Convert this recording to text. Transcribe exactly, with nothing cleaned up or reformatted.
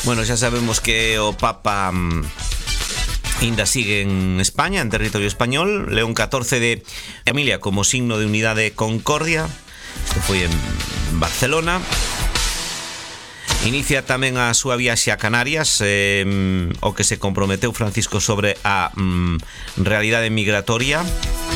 Bueno, xa sabemos que o Papa mm, ainda sigue en España, en territorio español. León catorce de familia como signo de unidade e concordia. Isto foi en Barcelona. Inicia tamén a súa viaxe a Canarias, eh, o que se comprometeu Francisco sobre a mm, realidade migratoria.